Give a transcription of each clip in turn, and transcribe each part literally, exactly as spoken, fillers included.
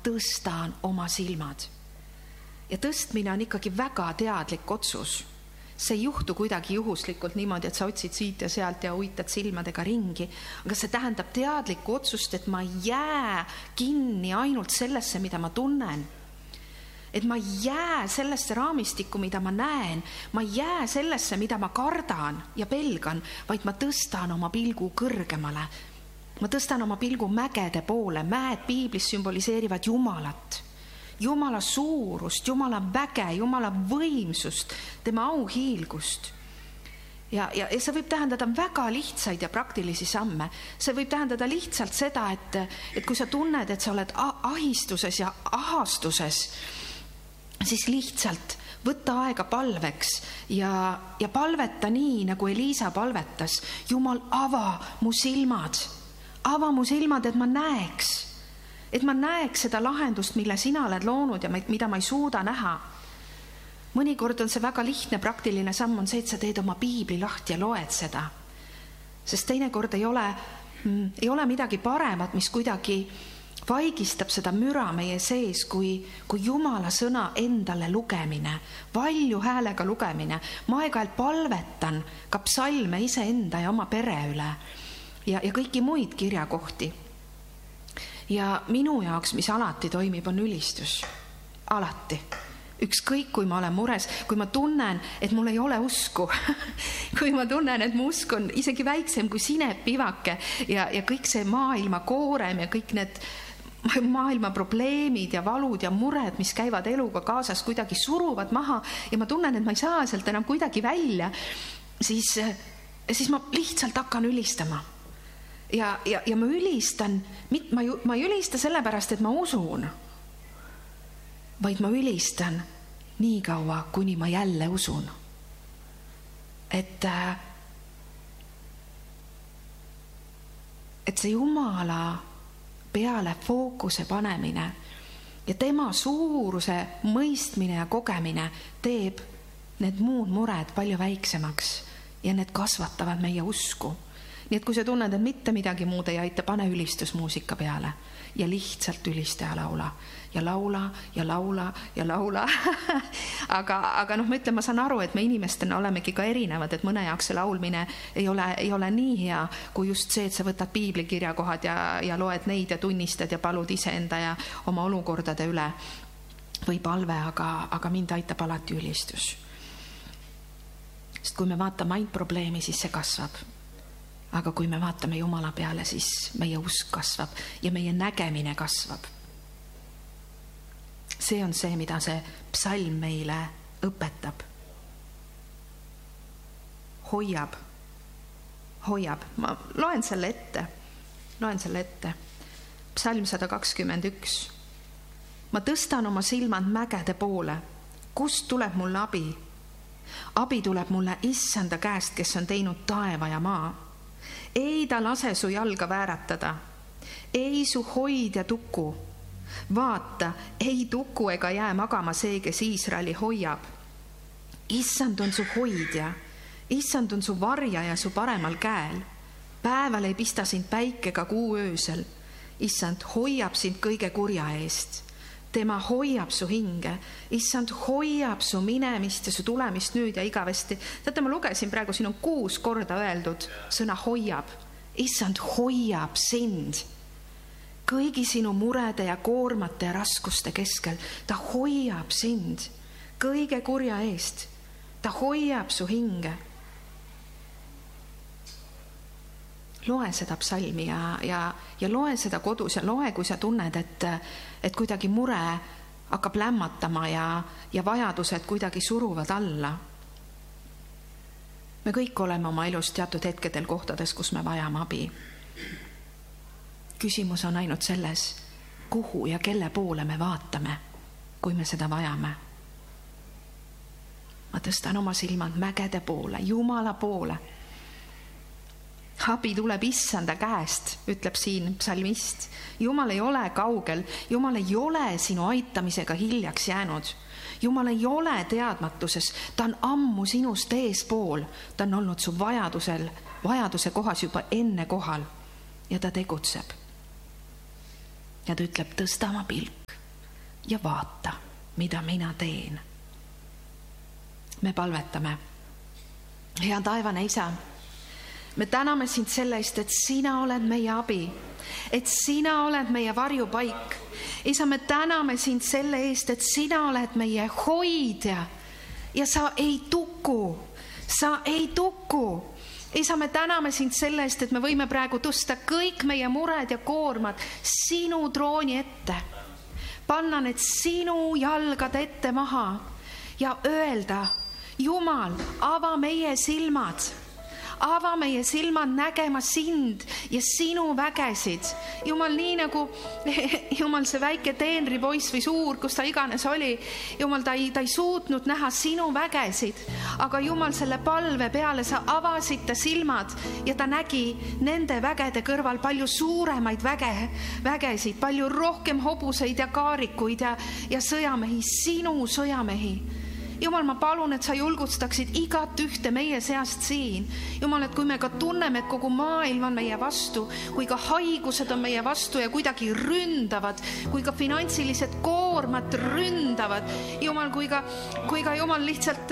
tõstan oma silmad. Ja tõstmine on ikkagi väga teadlik otsus. See ei juhtu kuidagi juhuslikult niimoodi, et sa otsid siit ja sealt ja uitad silmadega ringi, aga see tähendab teadlikku otsust, et ma ei jää kinni ainult sellesse, mida ma tunnen. Et ma ei jää sellesse raamistikku, mida ma näen, ma ei jää sellesse, mida ma kardan ja pelgan, vaid ma tõstan oma pilgu kõrgemale. Ma tõstan oma pilgu mägede poole. Mäed piiblis sümboliseerivad Jumalat. Jumala suurust, Jumala väge, Jumala võimsust, tema auhiilgust. Ja, ja, ja see võib tähendada väga lihtsaid ja praktilisi samme. See võib tähendada lihtsalt seda, et, et kui sa tunned, et sa oled ahistuses ja ahastuses, siis lihtsalt võtta aega palveks ja, ja palveta nii, nagu Eliisa palvetas. Jumal, ava mu silmad, ava mu silmad, et ma näeks. Et ma näeks seda lahendust, mille sina oled loonud ja mida ma ei suuda näha. Mõnikord on see väga lihtne praktiline samm, on see, et sa teed oma piibli lahti ja loed seda. Sest teinekord ei ole, ei ole midagi paremat, mis kuidagi vaigistab seda müra meie sees, kui, kui Jumala sõna endale lugemine, valju häälega lugemine. Ma aeg-ajalt palvetan ka psalme iseenda ja oma pere üle ja, ja kõiki muid kirjakohti. Ja minu jaoks, mis alati toimib, on ülistus. Alati. Ükskõik, kui ma olen mures, kui ma tunnen, et mul ei ole usku. Kui ma tunnen, et mu usk on isegi väiksem kui sinepivake ja, ja kõik see maailma koorem ja kõik need maailma probleemid ja valud ja mured, mis käivad eluga kaasas, kuidagi suruvad maha ja ma tunnen, et ma ei saa sealt enam kuidagi välja, siis, siis ma lihtsalt hakkan ülistama. Ja, ja, ja ma ülistan, ma, ma ei ülista sellepärast, et ma usun, vaid ma ülistan nii kaua, kuni ma jälle usun. Et, et see Jumala peale fookuse panemine ja tema suuruse mõistmine ja kogemine teeb need muud mured palju väiksemaks ja need kasvatavad meie usku. Nii et kui sa tunned, et mitte midagi muud ei aita, pane ülistusmuusika peale ja lihtsalt ülista ja laula. Ja laula ja laula ja laula. aga, aga noh, ma ütlen, ma saan aru, et me inimestena olemegi ka erinevad, et mõne jaoks see laulmine ei ole, ei ole nii hea, kui just see, et sa võtad piiblikirjakohad ja, ja loed neid ja tunnistad ja palud iseenda ja oma olukordade üle või palve, aga, aga mind aitab alati ülistus. Sest kui me vaatame ainult probleemi, siis see kasvab. Aga kui me vaatame Jumala peale, siis meie usk kasvab ja meie nägemine kasvab. See on see, mida see psalm meile õpetab. Hoiab. Hoiab. Ma loen selle ette. Loen selle ette. Psalm sada kakskümmend üks. Ma tõstan oma silmad mägede poole. Kust tuleb mulle abi? Abi tuleb mulle issanda käest, kes on teinud taeva ja maa. Ei ta lase su jalga vääratada. Ei su hoidja tuku. Vaata, ei tuku ega jää magama see, kes Iisraeli hoiab. Issand on su hoidja. Issand on su varja ja su paremal käel. Päeval ei pista sind päike ega kuu öösel. Issand hoiab sind kõige kurja eest. Tema hoiab su hinge. Issand hoiab su minemist ja su tulemist nüüd ja igavesti. Teate, ma lugesin praegu, siin on kuus korda öeldud sõna hoiab. Issand hoiab sind kõigi sinu murede ja koormate ja raskuste keskel. Ta hoiab sind kõige kurja eest. Ta hoiab su hinge. Loe seda psalmi ja, ja, ja loe seda kodus ja loe, kui sa tunned, et, et kuidagi mure hakkab lämmatama ja, ja vajadused kuidagi suruvad alla. Me kõik oleme oma elus teatud hetkedel kohtades, kus me vajame abi. Küsimus on ainult selles, kuhu ja kelle poole me vaatame, kui me seda vajame. Ma tõstan oma silmad mägede poole, Jumala poole. Abi tuleb issanda käest, ütleb siin psalmist. Jumal ei ole kaugel, Jumal ei ole sinu aitamisega hiljaks jäänud. Jumal ei ole teadmatuses, ta on ammu sinust eespool. Ta on olnud su vajadusel, vajaduse kohas juba enne kohal ja ta tegutseb. Ja ta ütleb, tõsta oma pilk, ja vaata, mida mina teen. Me palvetame. Hea taevane Isa, me täname sind selle eest, et sina oled meie abi, et sina oled meie varjupaik. Isa, me täname sind selle eest, et sina oled meie hoidja ja sa ei tuku, sa ei tuku. Isa, me täname sind selle eest, et me võime praegu tõsta kõik meie mured ja koormad sinu trooni ette, panna need sinu jalgade ette maha ja öelda, Jumal, ava meie silmad, ava meie silmad nägema sind ja sinu vägesid. Jumal, nii nagu Jumal see väike teenripoiss või suur, kus ta iganes oli, Jumal, ta ei, ta ei suutnud näha sinu vägesid, aga Jumal, selle palve peale sa avasid ta silmad ja ta nägi nende vägede kõrval palju suuremaid väge, vägesid, palju rohkem hobuseid ja kaarikuid ja, ja sõjamehi, sinu sõjamehi. Jumal, ma palun, et sa julgustaksid igat ühte meie seast siin. Jumal, et kui me ka tunneme, et kogu maailm on meie vastu, kui ka haigused on meie vastu ja kuidagi ründavad, kui ka finantsilised koormad ründavad, Jumal, kui ka, kui ka Jumal lihtsalt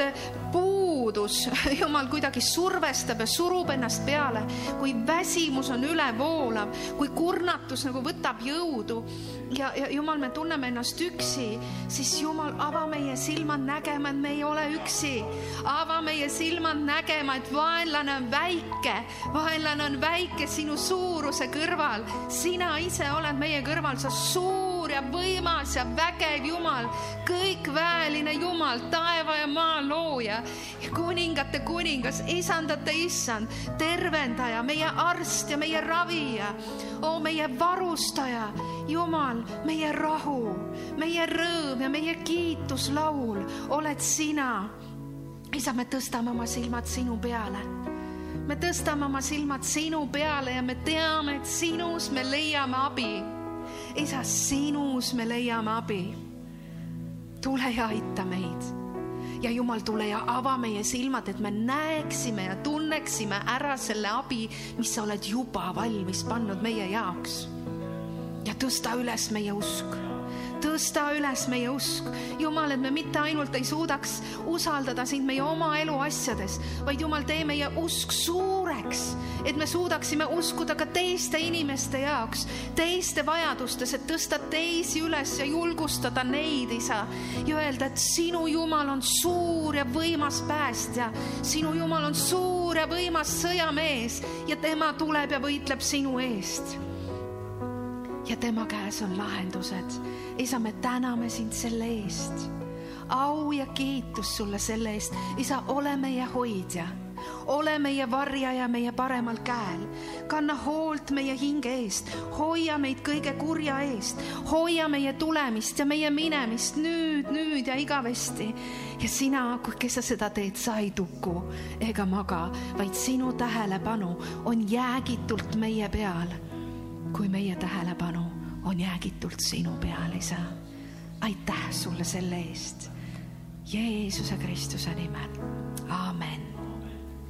puudus, Jumal kuidagi survestab ja surub ennast peale, kui väsimus on ülevoolav, kui kurnatus nagu võtab jõudu ja, ja Jumal, me tunneme ennast üksi, siis Jumal, ava meie silmad nägema, me ei ole üksi. Ava meie silmad nägema, et vaenlane on väike. Vaenlane on väike sinu suuruse kõrval. Sina ise oled meie kõrval. Sa suur ja võimas ja vägev Jumal. Kõik väeline Jumal, taeva ja maa looja. Ja kuningate kuningas, isandate issand, tervendaja, meie arst ja meie ravija. O meie varustaja, Jumal, meie rahu, meie rõõm ja meie kiituslaul oled sina. Isa, me tõstame oma silmad sinu peale. Me tõstame oma silmad sinu peale ja me teame, et sinus me leiame abi. Isa, sinus me leiame abi. Tule ja aita meid. Ja Jumal, tule ja ava meie silmad, et me näeksime ja tunneksime ära selle abi, mis sa oled juba valmis pannud meie jaoks. Ja tõsta üles meie usk. Tõsta üles meie usk. Jumal, et me mitte ainult ei suudaks usaldada sind meie oma elu asjades, vaid Jumal, tee meie usk suureks, et me suudaksime uskuda ka teiste inimeste jaoks, teiste vajadustes, et tõsta teisi üles ja julgustada neid, Isa, ja öelda, et sinu Jumal on suur ja võimas päästja, sinu Jumal on suur ja võimas sõjamees ja tema tuleb ja võitleb sinu eest. Ja tema käes on lahendused. Isa, me täname sind selle eest. Au ja kiitus sulle selle eest. Isa, ole meie hoidja. Ole meie varjaja meie paremal käel. Kanna hoolt meie hinge eest. Hoia meid kõige kurja eest. Hoia meie tulemist ja meie minemist nüüd, nüüd ja igavesti. Ja sina, kes sa seda teed, sa ei tuku ega maga, vaid sinu tähelepanu on jäägitult meie peal. Kui meie tähelepanu on jäägitult sinu peal, Isa. Aitäh sulle selle eest. Jeesuse Kristuse nimel. Aamen.